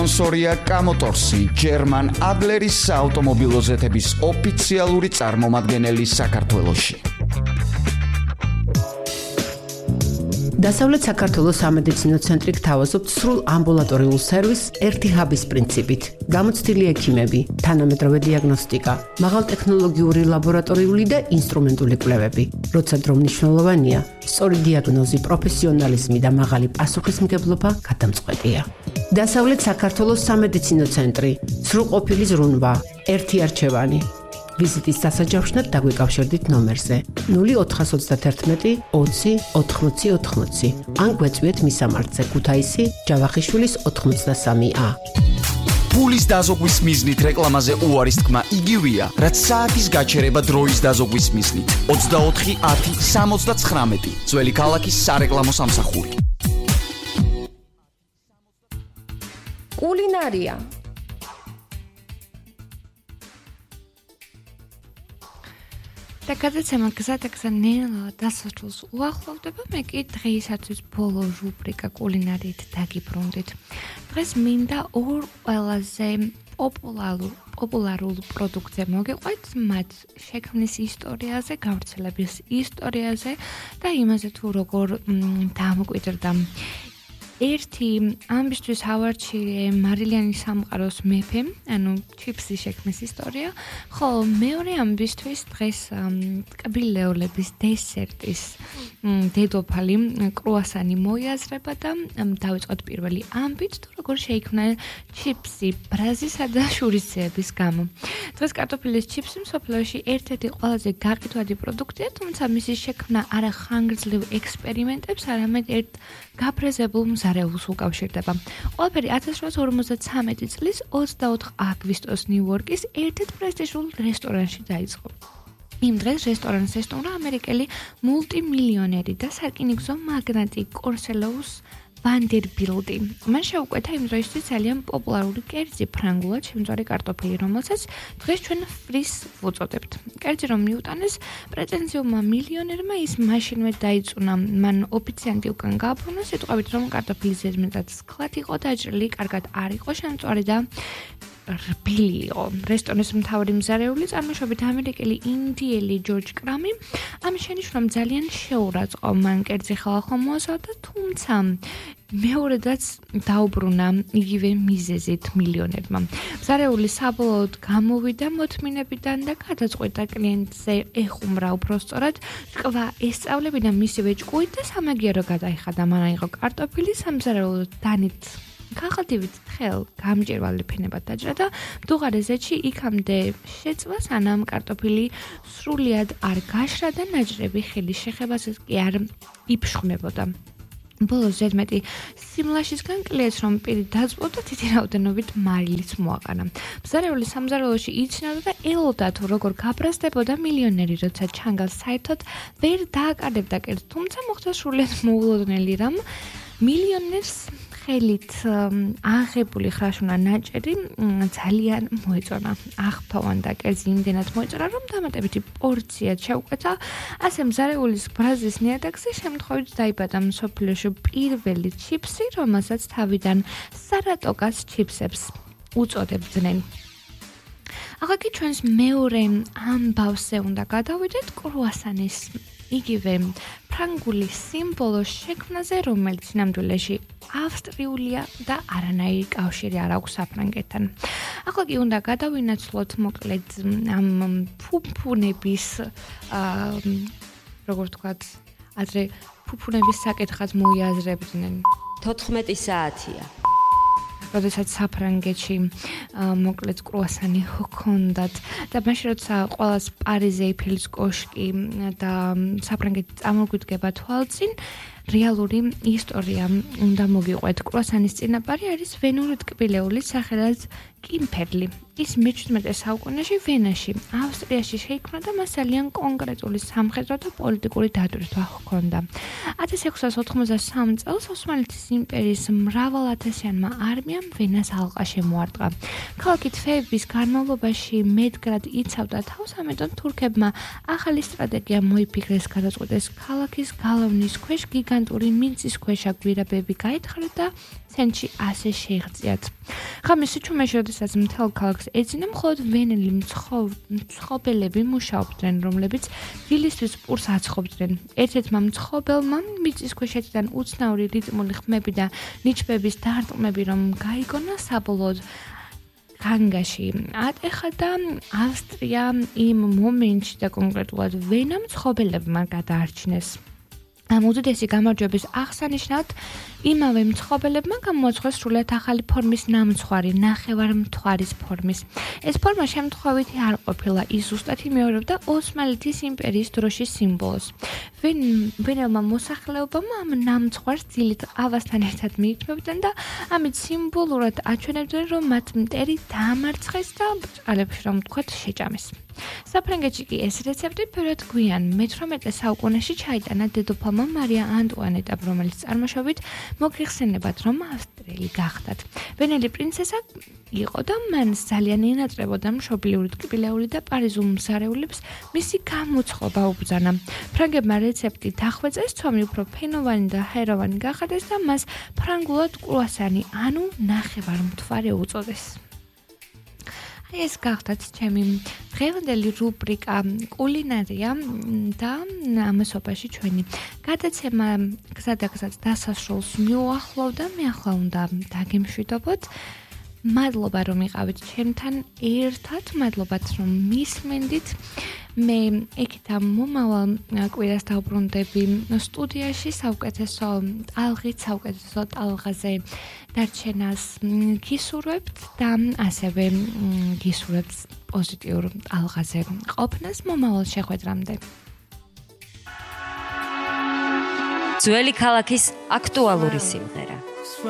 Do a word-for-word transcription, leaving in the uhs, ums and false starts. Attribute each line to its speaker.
Speaker 1: სპონსორია კამოტორსი, ჯერმან ადლერის საავტომობილო ზეთების ოფიციალური წარმომადგენელი საქართველოში.
Speaker 2: დასავლეთ საქართველოს სამედიცინო ცენტრი გთავაზობთ სრულ ამბულატორიულ სერვისს ერთი ჰაბის პრინციპით. გამოცდილი ექიმები, თანამედროვე დიაგნოსტიკა, მაღალტექნოლოგიური ლაბორატორიული და ინსტრუმენტული კვლევები. როცა დრო მნიშვნელოვანია, სწორი დიაგნოზი, პროფესიონალიზმი და მაღალი პასუხისმგებლობა გადამწყვეტია. დასავლეთ საქართველოს სამედიცინო ცენტრი, სრულყოფილი ზრუნვა, ერთი არჩევანი. ვიზიტის დასაჯავშნად დაგვიკავშირდით ნომერზე ნული ოთხას ოცდაათერთმეტი ოცი ოთხმოცი ოთხმოცი ან გვეწვიეთ მისამართზე ქუთაისი ჯავახიშვილის ოთხმოცდასამი ა.
Speaker 1: ფულის დაზოგვის მიზნით რეკლამაზე უარის თქმა იგივეა, რაც საათის გაჩერება დროის დაზოგვის მიზნით. ოცდაოთხი ათი სამოცდაცხრამეტი ძველი ქალაქის სარეკლამო სამსახური.
Speaker 3: კულინარია და გადაცემა გზადაგზა ნელა დასასრულს უახლოვდება, მე კი დღეისათვის ბოლო რუბრიკა კულინარიით დაგიბრუნდით. დღეს მინდა ორ ყველაზე პოპულარულ პოპულარულ პროდუქტზე მოგიყვეთ, მათ შექმნის ისტორიაზე, გავრცელების ისტორიაზე და იმაზე თუ როგორ დამკვიდრდა. ერთი ამბისთვის ავარჩიე მარილიანი სამყაროს მეფე, ანუ ჩიფსის შექმნის ისტორია, ხოლო მეორე ამბისთვის დღეს ტკბილეულების დესერტის დედოფალი კრუასანი მოიაზრება და დავიწყოთ პირველი ამბით, თუ როგორ შეიქმნა ჩიფსი ბრაზისა და შურისძიების გამო. დღეს კარტოფილის ჩიფსი მსოფლიოში ერთ-ერთი ყველაზე გაყიდვადი პროდუქტია, თუმცა მისი შექმნა არა ხანგრძლივ ექსპერიმენტებს, არამედ ერთ გაფრეზებულ მზარეულს უკავშირდება. ყველაფერი ათას რვაასი ორმოცდათვრამეტი წლის ოცდაოთხ აგვისტოს ნიუ-იორკის ერთ-ერთ პრესტიჟულ რესტორანში დაიწყო. იმ დღეს რესტორანს ესტუმრა ამერიკელი მულტიმილიონერი და სარკინიგზო მაგნატი კორსელოუს ვანდერბილტი. მან შეუკვეთა იმ დროისთვის ძალიან პოპულარული კერძი ფრანგულად შემწვარი კარტოფილი, რომელსაც დღეს ჩვენ ფრის ვუწოდებთ. კერძი რომ მიუტანეს პრეტენზიულმა მილიონერმა, ის მაშინვე დაიწუნა. მან ოფიციანტი უკან გააბრუნა სიტყვებით, რომ კარტოფილი ზედმეტად სქლად იყო დაჭრილი, კარგად არ იყო შემწვარი და რბილი იყო. რესტორნის მთავარი მზარეული წარმოშობით ამერიკელი ინდიელი ჯორჯ კრამი ამ შენიშვნამ ძალიან შეურაცხყო. მან კერძი ხალხო მოასწავდა, თუმცა მეორედაც დაუბრუნა იგივე მიზეზით მილიონერმა. მზარეული საბოლოოდ გამოვიდა მოთმინებიდან და გადაწყვეტა კლიენტზე ეხუმრა უბრალოდ ჭკვა ესწავლები და მისივე ჭკუით და სამაგიერო გადაიხადა. მან აიღო კარტოფილი სამზარეულო დანით ქაღალდივით თხელ გამჭვირვალე ფენებად დაჭრა და მდუღარე ზეთში იქამდე შეწვა, სანამ კარტოფილი სრულიად არ გაშრა და ნაჭრები ხელის შეხებასაც კი არ იფშხნებოდა. ბოლოს ზედმეტი სიმლაშისგან კლიენტს რომ პირი დაწყო და დიდი რაოდენობით მარილიც მოაყანა. მზარეული სამზარეულოში იცნობდა და ელოდა თუ როგორ გაბრაზდებოდა მილიონერი, როცა ჩანგალს საერთოდ ვერ დააკარებდა კერძს, თუმცა მოხდა სრულიად მოულოდნელი რამ მილიონერს ხელით აღებული ხრაშუნა ნაჭერი ძალიან მოეწონა. აღფოვან და კერძი იმდენად მოეწონა, რომ დამატებითი პორციად შეუკვეთა. ასე მზარეულის ბრაზის ნიადაგზე შემთხვევით დაიბადა მსოფლიოში პირველი ჩიფსი, რომელსაც თავიდან სარატოკას ჩიფსებს უწოდებდნენ. ახლა კი ჩვენს მეორე ამბავზე უნდა გადავიდეთ კრუასანის იგივე ფრანგული სიმბოლოს შექმნაზე, რომელიც ნამდვილში ავსტრიულია და არანაირი კავშირი არ აქვს საფრანგეთთან. ახლა კი უნდა გადავინაცვლოთ მოკლედ ამ ფუფუნების როგორ ვთქვათ, ადრე ფუფუნების საკითხად მოიაზრებდნენ.
Speaker 4: თოთხმეტი საათია.
Speaker 3: როდესაც საფრანგეთში მოკლედ კრუასანი ჰქონდათ და მაშინ როცა ყველას პარიზი ეიფელის კოშკი და საფრანგეთი წამოგვიდგება თვალწინ, რეალური ისტორია უნდა მოგიყვეთ. კრუასანის წინაპარი არის ვენური ტკბილეული, სახელად კიმფერლი. ის მეჩვიდმეტე საუკუნეში ვენაში, ავსტრიაში შეიქმნა და მას ძალიან კონკრეტული სამხედრო და პოლიტიკური დატვირთვა ჰქონდა. ათას ექვსას ოთხმოცდასამ წელს ოსმალეთის იმპერიის მრავალათასიანმა არმიამ ვენას ალყა შემოარტყა. ქალაქი თვეების განმავლობაში მედგრად იცავდა თავს, ამიტომ თურქებმა ახალი სტრატეგია მოიფიქრეს, გადაწყვეტეს ქალაქის გალავნის ქვეშ გიგანტური ელეგანტური მიწისქვეშა გვირაბები გაითხრათ და ცენტრში ასე შეიღწიათ. ხამის სიჩუმეში, როდესაც მთელ ქალაქს ეძინა, მხოლოდ ვენელი მცხოვრებლები მუშაობდნენ, რომლებიც დილისთვის პურს აცხობდნენ. ერთ-ერთმა მცხოვრებელმა მიწისქვეშეთიდან უცნაური რიტმული ხმები და ნიჩბების დარტყმები რომ გაიგონა, საბოლოოდ განგაში ატეხა და ავსტრია იმ მომენტში და კონკრეტულად ვენა მცხოვრებლებმა გადაარჩინეს. ამ უდიდესი გამარჯვების აღსანიშნავად იმავე მცხოვრებლებმა გამოაცხადეს სრულად ახალი ფორმის ნამცხვარი, ნახევარმთვარის ფორმის. ეს ფორმა შემთხვევითი არ ყოფილა, ის ზუსტად იმეორებდა ოსმალეთის იმპერიის დროშის სიმბოლოს. ვენელმა მოსახლეობამ ამ ნამცხვარს ძილით ყავასთან ერთად მიირთმევდნენ და ამით სიმბოლურად აჩვენებდნენ, რომ მათ მტერი დაამარცხეს და ბრჭყალებში, რომ ვთქვათ, შეჭამეს. საფრანგეთში კი ეს რეცეპტი ბევრად გვიან მეთვრამეტე საუკუნეში ჩაიტანა დედოფალმა მარია ანტუანეტამ, რომელიც წარმოშობით მოგიხსენებათ, რომ ავსტრიელი გახდათ. ვენელი პრინცესა იყო და მან ძალიან ინატრებოდა მშობლიური ტკბილეული და პარიზულ მსარეულებს მისი გამოცხობა უბრძანა. ფრანგებმა რეცეპტი დახვეწეს, ცომი უფრო ფენოვანი და ჰეროვანი გახადეს და მას ფრანგულად კრუასანი, ანუ ნახევარმთვარე უწოდეს. ეს გახდათ ჩემი დღევანდელი რუბრიკა კულინარია და ამასობაში ჩვენი გადაცემა გზადაგზად დასასრულს მიუახლოვდა, მე ახლა უნდა დაგემშვიდობოთ. მადლობა რომ იყავით ჩემთან ერთად, მადლობათ რომ მისმენდით. მე ეკითა მომავალ კვირას დავბრუნდები სტუდიაში საუკეთესო ტალღით, საუკეთესო ტალღაზე დარჩენას გისურვებთ და ასევე გისურვებთ პოზიტიურ ტალღაზე ყოფნას მომავალ შეხვედრამდე.
Speaker 4: ძველი ქალაქის აქტუალური სიმღერა.